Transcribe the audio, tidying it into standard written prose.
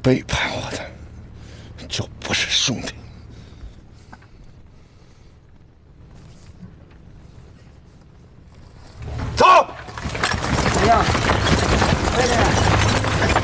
背叛我的就不是兄弟。走。 怎么样？